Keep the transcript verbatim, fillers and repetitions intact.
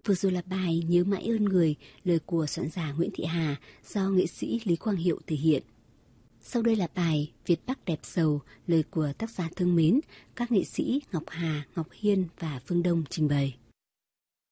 Vừa rồi là bài Nhớ mãi ơn người, lời của soạn giả Nguyễn Thị Hà do nghệ sĩ Lý Quang Hiệu thể hiện. Sau đây là bài Việt Bắc đẹp giàu, lời của tác giả thương mến, các nghệ sĩ Ngọc Hà, Ngọc Hiên và Phương Đông trình bày.